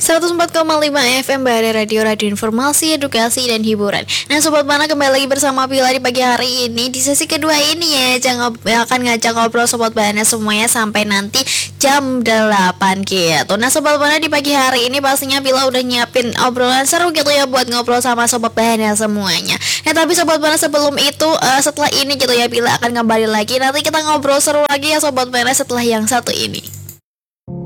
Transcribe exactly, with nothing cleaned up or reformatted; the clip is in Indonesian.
seratus empat koma lima F M Bare Radio, radio informasi, edukasi, dan hiburan. Nah Sobat Bana, kembali lagi bersama Bila di pagi hari ini. Di sesi kedua ini ya, jangan akan ngajak ngobrol Sobat Bana semuanya sampai nanti jam delapan gitu. Nah Sobat Bana, di pagi hari ini pastinya Bila udah nyiapin obrolan seru gitu ya buat ngobrol sama Sobat Bana semuanya. Nah tapi Sobat Bana, sebelum itu uh, setelah ini gitu ya, Bila akan kembali lagi. Nanti kita ngobrol seru lagi ya Sobat Bana setelah yang satu ini.